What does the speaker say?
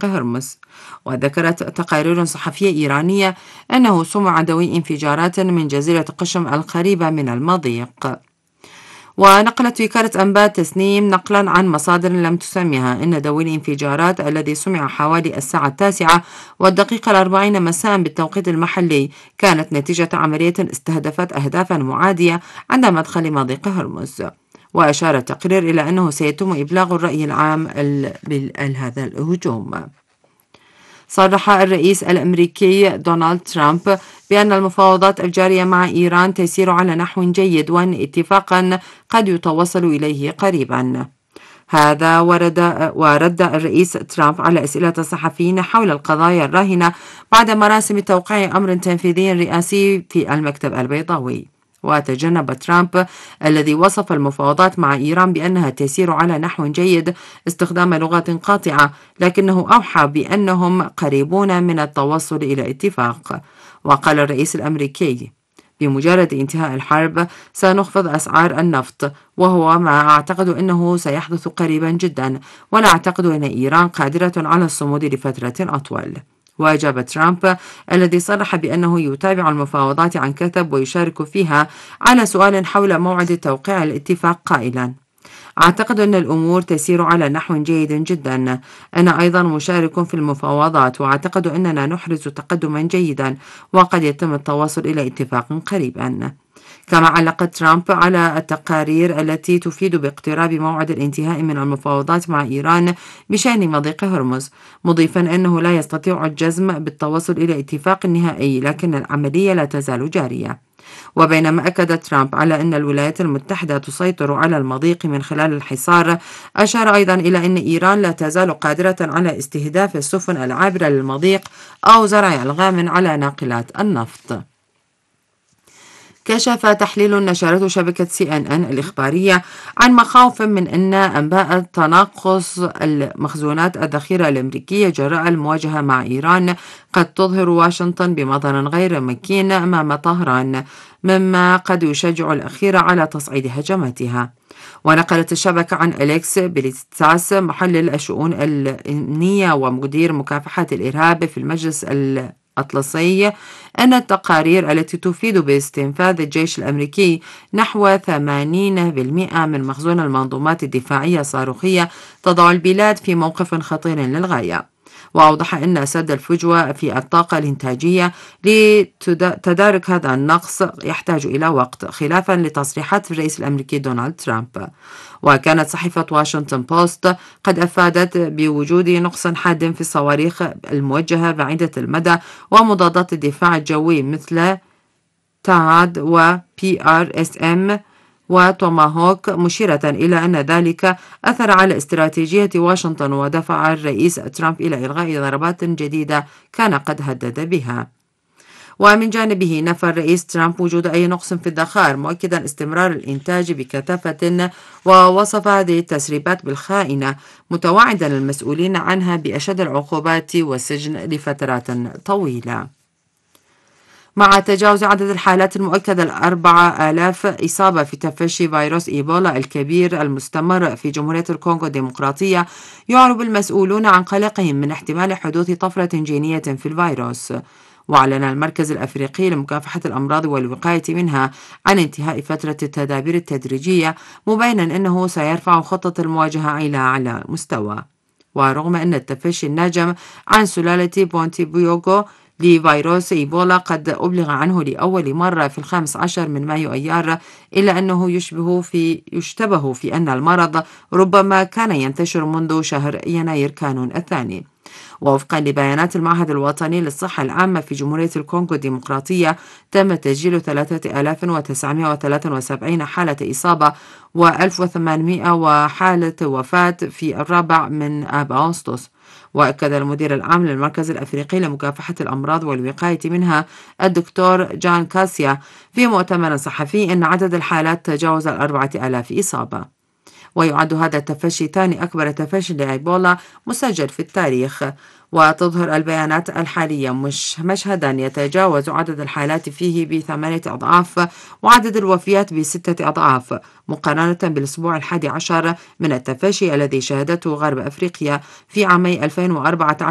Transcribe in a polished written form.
مضيق هرمز. وذكرت تقارير صحفية إيرانية أنه سمع دوي انفجارات من جزيرة قشم القريبة من المضيق. ونقلت وكالة أنباء تسنيم نقلا عن مصادر لم تسمها أن دوي الانفجارات الذي سمع حوالي الساعة 9:40 مساء بالتوقيت المحلي كانت نتيجة عملية استهدفت أهدافا معادية عند مدخل مضيق هرمز. وأشار التقرير إلى أنه سيتم إبلاغ الرأي العام بهذا الهجوم. صرح الرئيس الأمريكي دونالد ترامب بأن المفاوضات الجارية مع إيران تسير على نحو جيد وأن اتفاقا قد يتوصل إليه قريبا. هذا ورد الرئيس ترامب على أسئلة الصحفيين حول القضايا الراهنة بعد مراسم توقيع أمر تنفيذي رئاسي في المكتب البيضاوي. وتجنب ترامب الذي وصف المفاوضات مع إيران بأنها تسير على نحو جيد استخدام لغات قاطعة، لكنه أوحى بأنهم قريبون من التوصل إلى اتفاق. وقال الرئيس الأمريكي: بمجرد انتهاء الحرب سنخفض أسعار النفط، وهو ما أعتقد أنه سيحدث قريبا جدا، ولا أعتقد أن إيران قادرة على الصمود لفترة أطول. وأجاب ترامب الذي صرح بأنه يتابع المفاوضات عن كثب ويشارك فيها على سؤال حول موعد توقيع الاتفاق قائلا: أعتقد أن الأمور تسير على نحو جيد جدا. أنا أيضا مشارك في المفاوضات، وأعتقد أننا نحرز تقدما جيدا وقد يتم التوصل إلى اتفاق قريبا. كما علق ترامب على التقارير التي تفيد باقتراب موعد الانتهاء من المفاوضات مع إيران بشأن مضيق هرمز، مضيفا أنه لا يستطيع الجزم بالتوصل إلى اتفاق نهائي، لكن العملية لا تزال جارية. وبينما أكد ترامب على أن الولايات المتحدة تسيطر على المضيق من خلال الحصار، أشار أيضا إلى أن إيران لا تزال قادرة على استهداف السفن العابرة للمضيق أو زرع ألغام على ناقلات النفط. كشف تحليل نشرته شبكة CNN الإخبارية عن مخاوف من أن أنباء تناقص المخزونات الذخيرة الأمريكية جراء المواجهة مع إيران قد تظهر واشنطن بمظهر غير مكين أمام طهران، مما قد يشجع الأخير على تصعيد هجماتها. ونقلت الشبكة عن أليكس بليتساس محلل الشؤون الأمنية ومدير مكافحة الإرهاب في المجلس الأطلسي أن التقارير التي تفيد باستنفاذ الجيش الأمريكي نحو 80% من مخزون المنظومات الدفاعية الصاروخية تضع البلاد في موقف خطير للغاية. وأوضح أن سد الفجوة في الطاقة الإنتاجية لتدارك هذا النقص يحتاج إلى وقت، خلافا لتصريحات الرئيس الأمريكي دونالد ترامب. وكانت صحيفة واشنطن بوست قد أفادت بوجود نقص حاد في الصواريخ الموجهة بعيدة المدى ومضادات الدفاع الجوي مثل تاد وPRSM وتوماهوك، مشيرة إلى أن ذلك أثر على استراتيجية واشنطن ودفع الرئيس ترامب إلى إلغاء ضربات جديدة كان قد هدد بها. ومن جانبه نفى الرئيس ترامب وجود أي نقص في الذخائر، مؤكدا استمرار الإنتاج بكثافة، ووصف هذه التسريبات بالخائنة، متوعدا المسؤولين عنها بأشد العقوبات والسجن لفترات طويلة. مع تجاوز عدد الحالات المؤكدة 4000 إصابة في تفشي فيروس إيبولا الكبير المستمر في جمهورية الكونغو الديمقراطية، يعرب المسؤولون عن قلقهم من احتمال حدوث طفرة جينية في الفيروس. وأعلن المركز الأفريقي لمكافحة الأمراض والوقاية منها عن انتهاء فترة التدابير التدريجية، مبينا أنه سيرفع خطة المواجهة إلى أعلى مستوى. ورغم أن التفشي الناجم عن سلالة بونتيبيوغو لفيروس إيبولا قد أبلغ عنه لأول مرة في 15 من مايو أيار، إلا أنه يشتبه في أن المرض ربما كان ينتشر منذ شهر يناير كانون الثاني. ووفقا لبيانات المعهد الوطني للصحة العامة في جمهورية الكونغو الديمقراطية، تم تسجيل 3973 حالة إصابة و1800 حالة وفاة في 4 من آب أغسطس. وأكد المدير العام للمركز الأفريقي لمكافحة الأمراض والوقاية منها الدكتور جان كاسيا في مؤتمر صحفي أن عدد الحالات تجاوز 4000 إصابة. ويعد هذا التفشي ثاني أكبر تفشي لإيبولا مسجل في التاريخ. وتظهر البيانات الحالية مشهدا يتجاوز عدد الحالات فيه ب8 أضعاف وعدد الوفيات ب6 أضعاف، مقارنة بالأسبوع 11 من التفشي الذي شهدته غرب أفريقيا في عامي 2014